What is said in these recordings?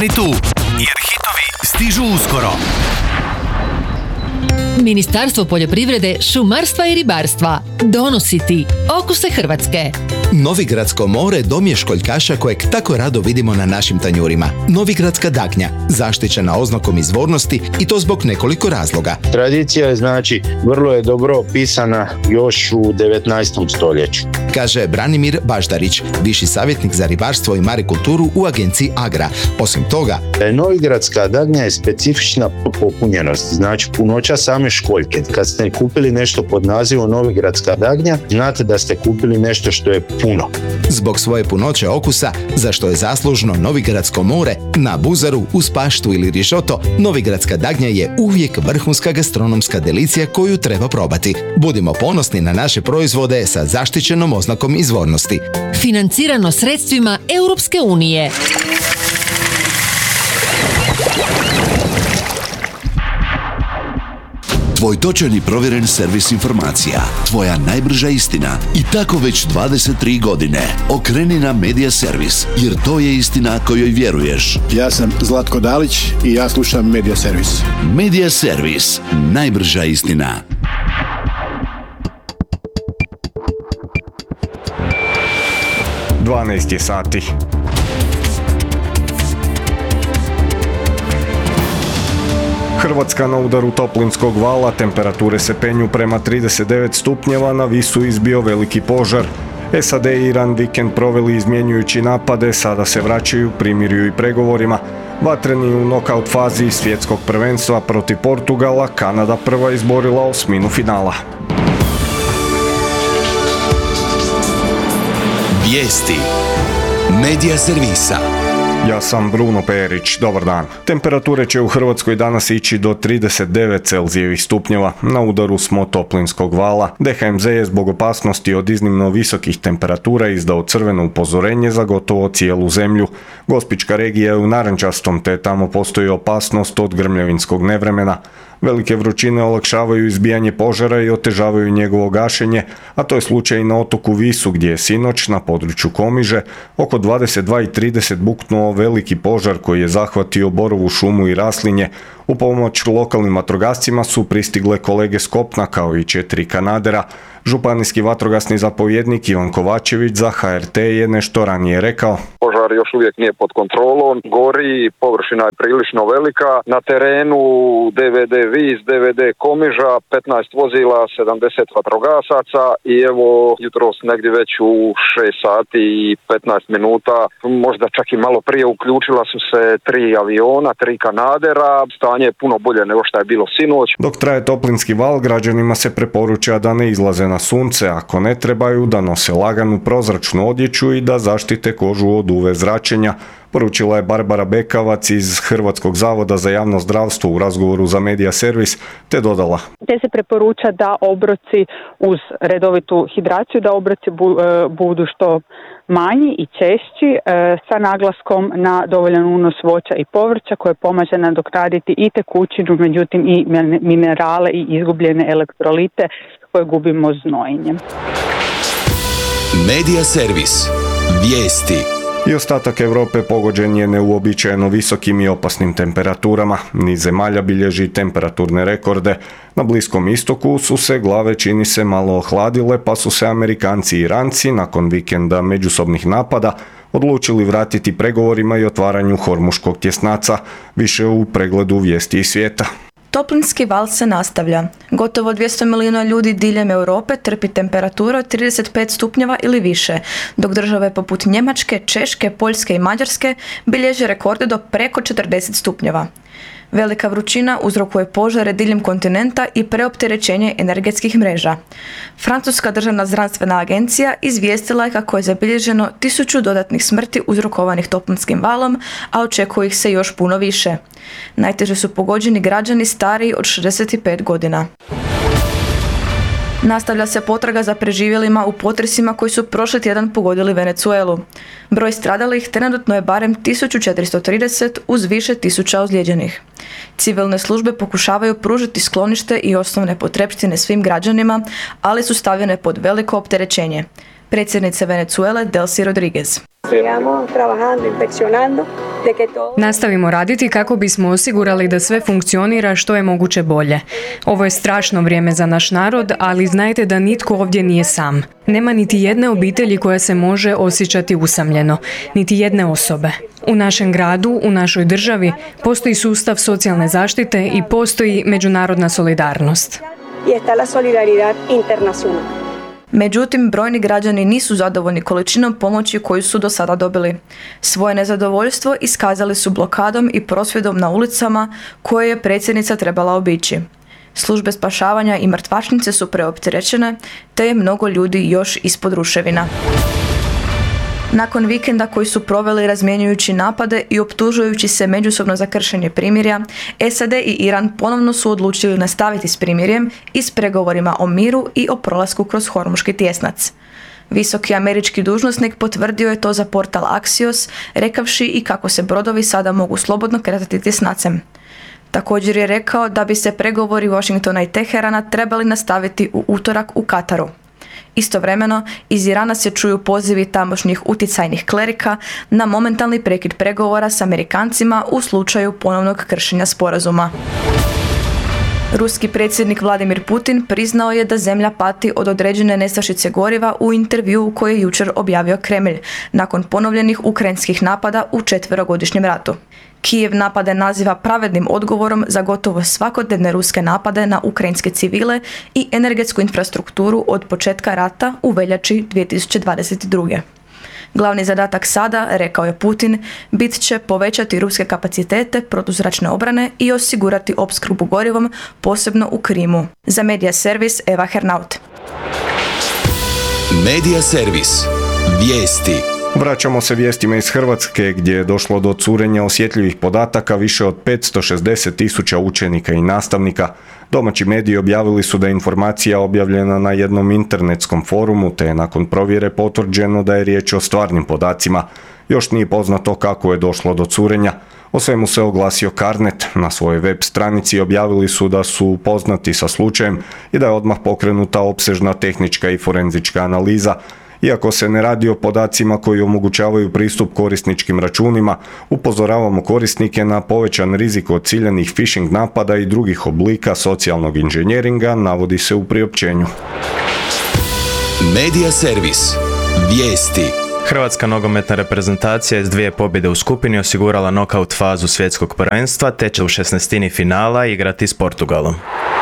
Tu, jer hitovi stižu uskoro. Ministarstvo poljoprivrede, šumarstva i ribarstva donosi ti okuse Hrvatske. Novigradsko more dom je školjkaša kojeg tako rado vidimo na našim tanjurima. Novigradska dagnja, zaštićena oznakom izvornosti i to zbog nekoliko razloga. Tradicija je vrlo je dobro opisana još u 19. stoljeću. Kaže Branimir Baždarić, viši savjetnik za ribarstvo i marikulturu u agenciji Agra. Osim toga, Novigradska dagnja je specifična po popunjenosti, punoća same školjke. Kad ste kupili nešto pod nazivom Novigradska dagnja, znate da ste kupili nešto što je puno. Zbog svoje punoće okusa, za što je zaslužno Novigradsko more, na buzaru, uz paštu ili rižoto, Novigradska dagnja je uvijek vrhunska gastronomska delicija koju treba probati. Budimo ponosni na naše proizvode sa zaštićenom oznakom izvornosti. Financirano sredstvima Europske unije. Tvoj točan i provjeren servis informacija. Tvoja najbrža istina. I tako već 23 godine. Okreni na Media Servis, jer to je istina kojoj vjeruješ. Ja sam Zlatko Dalić i ja slušam Media Servis. Media Servis. Najbrža istina. Dvanaest je sati. Hrvatska na udaru toplinskog vala, temperature se penju prema 39 stupnjeva, na Visu izbio veliki požar. SAD i Iran vikend proveli izmjenjujući napade, sada se vraćaju primirju i pregovorima. Vatreni u nokaut fazi svjetskog prvenstva protiv Portugala, Kanada prva izborila osminu finala. Vijesti Media Servisa. Ja sam Bruno Perić, dobar dan. Temperature će u Hrvatskoj danas ići do 39 Celzijevih stupnjeva. Na udaru smo toplinskog vala. DHMZ je zbog opasnosti od iznimno visokih temperatura izdao crveno upozorenje za gotovo cijelu zemlju. Gospićka regija je u narančastom, te tamo postoji opasnost od grmljavinskog nevremena. Velike vrućine olakšavaju izbijanje požara i otežavaju njegovo gašenje, a to je slučaj i na otoku Visu, gdje je sinoć na području Komiže oko 22:30 buknuo veliki požar koji je zahvatio borovu šumu i raslinje. U pomoć lokalnim vatrogascima su pristigle kolege s kopna kao i 4 kanadera. Županijski vatrogasni zapovjednik Ivan Kovačević za HRT je nešto ranije rekao. Požar još uvijek nije pod kontrolom, gori, površina je prilično velika. Na terenu DVD Vis, DVD Komiža, 15 vozila, 70 vatrogasaca i evo jutros negdje već u 6 sati i 15 minuta, možda čak i malo prije uključila su se 3 aviona, 3 kanadera. Stanje je puno bolje nego što je bilo sinoć. Dok traje toplinski val, građanima se preporuča da ne izlaze na sunce, ako ne trebaju da nose laganu prozračnu odjeću i da zaštite kožu od UV zračenja, poručila je Barbara Bekavac iz Hrvatskog zavoda za javno zdravstvo u razgovoru za Media Servis, te dodala. Te se preporuča da obroci uz redovitu hidraciju, da obroci budu što manji i češći, sa naglaskom na dovoljan unos voća i povrća koje pomaže nadoknaditi i tekućinu, međutim i minerale i izgubljene elektrolite koje gubimo znojenjem. Media Servis. Vijesti. I ostatak Europe pogođen je neuobičajeno visokim i opasnim temperaturama. Niz zemalja bilježi temperaturne rekorde. Na Bliskom istoku su se glave, čini se, malo ohladile, pa su se Amerikanci i Iranci nakon vikenda međusobnih napada odlučili vratiti pregovorima i otvaranju Hormuškog tjesnaca. Više u pregledu vijesti iz svijeta. Toplinski val se nastavlja. Gotovo 200 milijuna ljudi diljem Europe trpi temperaturu od 35 stupnjeva ili više, dok države poput Njemačke, Češke, Poljske i Mađarske bilježe rekorde do preko 40 stupnjeva. Velika vrućina uzrokuje požare diljem kontinenta i preopterećenje energetskih mreža. Francuska državna zdravstvena agencija izvijestila je kako je zabilježeno 1000 dodatnih smrti uzrokovanih toplinskim valom, a očekuje ih se još puno više. Najteže su pogođeni građani stariji od 65 godina. Nastavlja se potraga za preživjelima u potresima koji su prošli tjedan pogodili Venezuelu. Broj stradalih trenutno je barem 1430 uz više tisuća ozlijeđenih. Civilne službe pokušavaju pružiti sklonište i osnovne potrepštine svim građanima, ali su stavljene pod veliko opterećenje. predsjednice Venezuele Delcy Rodriguez. Nastavimo raditi kako bismo osigurali da sve funkcionira što je moguće bolje. Ovo je strašno vrijeme za naš narod, ali znajte da nitko ovdje nije sam. Nema niti jedne obitelji koja se može osjećati usamljeno, niti jedne osobe. U našem gradu, u našoj državi, postoji sustav socijalne zaštite i postoji međunarodna solidarnost. Međutim, brojni građani nisu zadovoljni količinom pomoći koju su do sada dobili. Svoje nezadovoljstvo iskazali su blokadom i prosvjedom na ulicama koje je predsjednica trebala obići. Službe spašavanja i mrtvačnice su preopterećene, te je mnogo ljudi još ispod ruševina. Nakon vikenda koji su proveli razmjenjujući napade i optužujući se međusobno za kršenje primirja, SAD i Iran ponovno su odlučili nastaviti s primirjem i s pregovorima o miru i o prolasku kroz Hormuški tjesnac. Visoki američki dužnosnik potvrdio je to za portal Axios, rekavši i kako se brodovi sada mogu slobodno kretati tjesnacem. Također je rekao da bi se pregovori Washingtona i Teherana trebali nastaviti u utorak u Kataru. Istovremeno, iz Irana se čuju pozivi tamošnjih utjecajnih klerika na momentalni prekid pregovora s Amerikancima u slučaju ponovnog kršenja sporazuma. Ruski predsjednik Vladimir Putin priznao je da zemlja pati od određene nestašice goriva u intervjuu koji je jučer objavio Kremlj, nakon ponovljenih ukrajinskih napada u 4-godišnjem ratu. Kijev napade naziva pravednim odgovorom za gotovo svakodnevne ruske napade na ukrajinske civile i energetsku infrastrukturu od početka rata u veljači 2022. Glavni zadatak sada, rekao je Putin, bit će povećati ruske kapacitete protuzračne obrane i osigurati opskrbu gorivom, posebno u Krimu. Za Media Servis Eva Hernaut. Media Servis. Vijesti. Vraćamo se vijestima iz Hrvatske gdje je došlo do curenja osjetljivih podataka više od 560.000 učenika i nastavnika. Domaći mediji objavili su da je informacija objavljena na jednom internetskom forumu te je nakon provjere potvrđeno da je riječ o stvarnim podacima. Još nije poznato kako je došlo do curenja. O svemu se oglasio Carnet. Na svojoj web stranici objavili su da su upoznati sa slučajem i da je odmah pokrenuta opsežna tehnička i forenzička analiza. Iako se ne radi o podacima koji omogućavaju pristup korisničkim računima, upozoravamo korisnike na povećan rizik od ciljanih phishing napada i drugih oblika socijalnog inženjeringa, navodi se u priopćenju. Media Servis. Vijesti. Hrvatska nogometna reprezentacija je s 2 pobjede u skupini osigurala nokaut fazu svjetskog prvenstva te će u 16. finala igrati s Portugalom.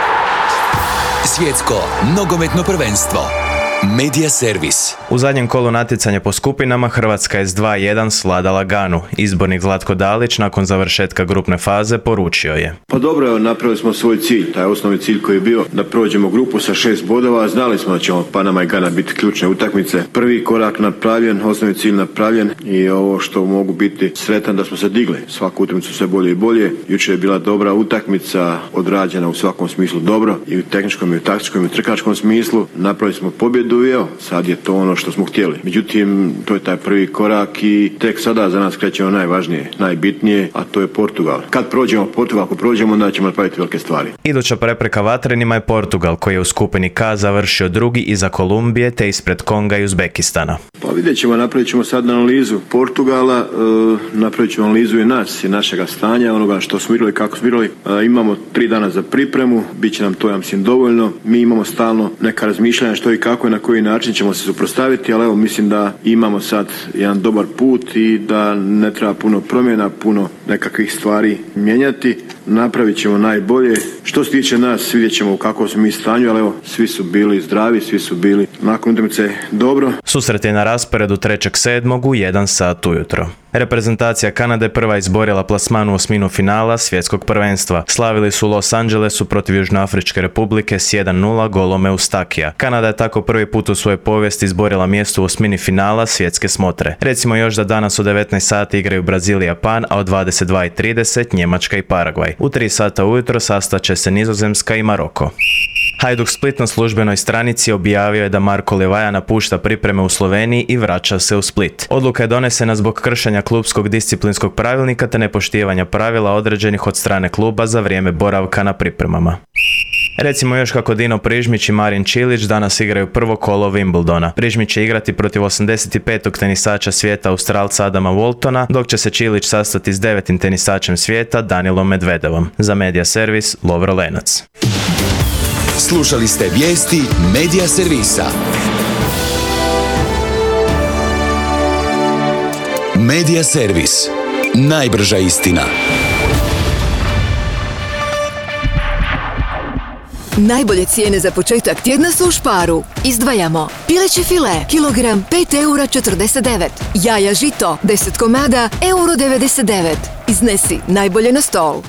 Svjetsko nogometno prvenstvo. Media Servis. U zadnjem kolu natjecanja po skupinama Hrvatska je s 2:1 svladala Ganu. Izbornik Zlatko Dalić nakon završetka grupne faze poručio je: Pa dobro, napravili smo svoj cilj, taj osnovni cilj koji je bio da prođemo grupu sa 6 bodova. Znali smo da će Panama i Gana biti ključne utakmice. Prvi korak napravljen, osnovni cilj napravljen i ovo što mogu biti sretan da smo se digli. Svaku utakmicu sve bolje i bolje. Jučer je bila dobra utakmica, odrađena u svakom smislu dobro, i u tehničkom, i u taktičkom, i u trkačkom smislu. Napravili smo pobjedu i evo, sad je to ono što smo htjeli. Međutim, to je taj prvi korak i tek sada za nas krećemo najvažnije, najbitnije, a to je Portugal. Kad prođemo Portugal, ako prođemo, onda ćemo napraviti velike stvari. Iduća prepreka vatrenima je Portugal, koji je u skupini K završio drugi iza Kolumbije te ispred Konga i Uzbekistana. Pa vidjet ćemo, napravit ćemo sad analizu Portugala, napravit ćemo analizu i nas i našega stanja, onoga što smo igrali, kako smo igrali. Imamo 3 dana za pripremu, bit će nam to, ja mislim, dovoljno. Mi imamo stalno neka razmišljanja što i kako i na koji način ćemo se suprotstaviti, ali evo, mislim da imamo sad jedan dobar put i da ne treba puno promjena, puno nekakvih stvari mijenjati. Napravit ćemo najbolje. Što se tiče nas, vidjet ćemo u kakvom smo mi stanju, ali evo, svi su bili zdravi, svi su bili nakon utakmice dobro. Susret je na rasporedu 3.7. u 1 sat ujutro. Reprezentacija Kanade prva izborila plasman u osminu finala svjetskog prvenstva. Slavili su u Los Angelesu protiv Južnoafričke republike s 1:0 golom Eustakija. Kanada je tako prvi put u svojoj povijesti izborila mjesto u osmini finala svjetske smotre. Recimo još da danas u 19 sati igraju Brazil i Japan, a od 22:30 Njemačka i Paragvaj. U 3 sata ujutro sastaće se Nizozemska i Maroko. Hajduk Split na službenoj stranici objavio je da Marko Livaja napušta pripreme u Sloveniji i vraća se u Split. Odluka je donesena zbog kršenja klubskog disciplinskog pravilnika te nepoštivanja pravila određenih od strane kluba za vrijeme boravka na pripremama. Recimo još kako Dino Prižmić i Marin Čilić danas igraju prvo kolo Wimbledona. Prižmić će igrati protiv 85. tenisača svijeta Australca Adama Waltona, dok će se Čilić sastati s 9. tenisačem svijeta Danielom Medvedevom. Za Media Servis, Lovro Lenac. Slušali ste vijesti Media Servisa. Media Servis. Najbrža istina. Najbolje cijene za početak tjedna su u Sparu. Izdvajamo pileće file, kilogram 5,49 €. Jaja žito, 10 komada, €1,99. Iznesi najbolje na stol.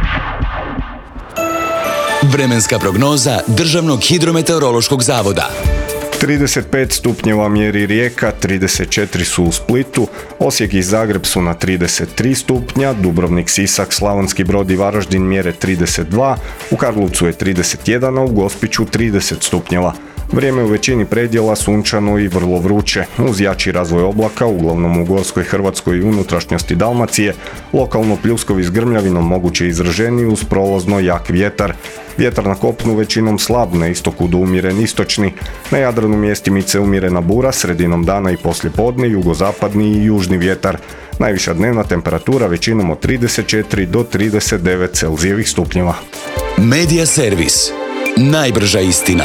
Vremenska prognoza Državnog hidrometeorološkog zavoda. 35 stupnjeva mjeri Rijeka, 34 su u Splitu, Osijek i Zagreb su na 33 stupnja, Dubrovnik, Sisak, Slavonski Brod i Varaždin mjere 32, u Karlovcu je 31, a u Gospiću 30 stupnjeva. Vrijeme u većini predjela sunčano i vrlo vruće, uz jači razvoj oblaka, uglavnom u Gorskoj Hrvatskoj i unutrašnjosti Dalmacije, lokalno pljuskovi s grmljavinom moguće izraženi uz prolazno jak vjetar. Vjetar na kopnu većinom slab, na istoku do umjeren istočni, na Jadranu mjestimice umjerena bura, sredinom dana i poslijepodne jugozapadni i južni vjetar. Najviša dnevna temperatura većinom od 34 do 39 Celzijevih stupnjeva. Media Servis. Najbrža istina.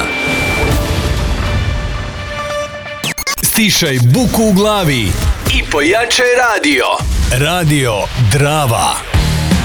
Stišaj buku u glavi i pojačaj radio. Radio Drava.